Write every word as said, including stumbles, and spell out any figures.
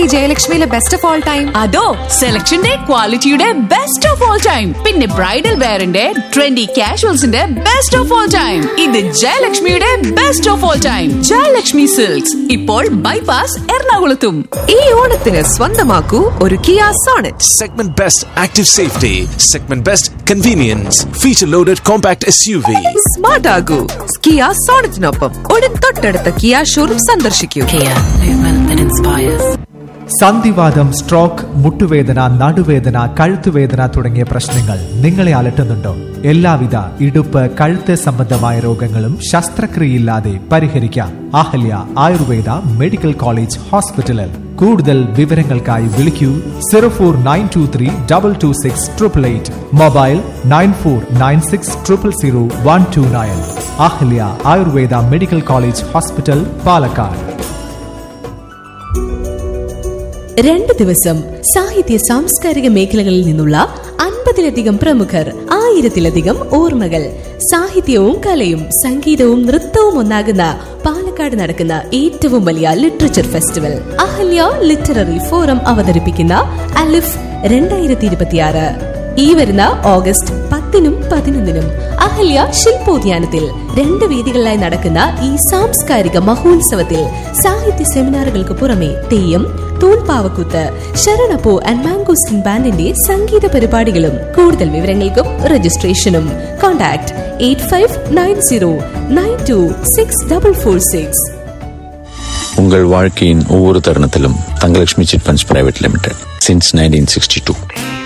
ജയലക്ഷ്മിയിലെ best of all time? അതോ സെലക്ഷന്റെ ക്വാളിറ്റിയുടെ best of all time, പിന്നെ bridal വെയറിന്റെ trendy കാഷ്വൽസിന്റെ best of all time. ഇത് ജയലക്ഷ്മിയുടെ best of all time. Jayalakshmi silks, ഇപ്പോൾ bypass എറണാകുളത്തും. ഈ ഓണത്തിന് സ്വന്തമാക്കൂ ഒരു Kia Sonet. Segment Best Active Safety, Segment Best Convenience, Feature Loaded Compact S U V. Smart ആകൂ Kia സോണറ്റിനൊപ്പം ഉടൻ തൊട്ടടുത്ത കിയ ഷോറൂം സന്ദർശിക്കൂ. Kia, movement that inspires. സന്ധിവാതം, stroke, മുട്ടുവേദന, നടുവേദന, കഴുത്തുവേദന തുടങ്ങിയ പ്രശ്നങ്ങൾ നിങ്ങളെ അലട്ടുന്നുണ്ടോ? എല്ലാവിധ ഇടുപ്പ്, കഴുത്ത് സംബന്ധമായ രോഗങ്ങളും ശസ്ത്രക്രിയയില്ലാതെ പരിഹരിക്കാം. അഹല്യ ആയുർവേദ മെഡിക്കൽ കോളേജ് ഹോസ്പിറ്റലിൽ. കൂടുതൽ വിവരങ്ങൾക്കായി വിളിക്കൂ zero four nine to three double two six triple eight. Mobile nine four nine six triple zero one two nine. Ahalya Ayurveda medical college hospital, Palakkad. രണ്ട് ദിവസം സാഹിത്യ സാംസ്കാരിക മേഖലകളിൽ നിന്നുള്ള അൻപതിലധികം പ്രമുഖർ, ആയിരത്തിലധികം ഓർമ്മകൾ. സാഹിത്യവും കലയും സംഗീതവും നൃത്തവും ഒന്നാകുന്ന പാലക്കാട് നടക്കുന്ന ഏറ്റവും വലിയ literature festival Ahalya literary forum അവതരിപ്പിക്കുന്ന അലിഫ് രണ്ടായിരത്തി ഇരുപത്തിയാറ് ഈ വരുന്ന ഓഗസ്റ്റ് പത്തിനും പതിനൊന്നിനും അഹല്യ ശില്പോദ്യാനത്തിൽ രണ്ട് വേദികളിലായി നടക്കുന്ന ഈ സാംസ്കാരിക മഹോത്സവത്തിൽ സാഹിത്യ സെമിനാറുകൾക്ക് പുറമെ തെയ്യം, തൂൺപാവക്കൂത്ത്, ശരണപ്പൂ ആൻഡ് മാംഗോസ്റ്റിൻ ബാൻഡിന്റെ സംഗീത പരിപാടികളും. കൂടുതൽ വിവരങ്ങൾക്കും രജിസ്ട്രേഷനും contact eight five nine zero nine to six double four six. உங்கள் வாழ்க்கையின் ஒவ்வொரு தருணத்திலும் Thangalakshmi chit funds private limited since nineteen sixty two.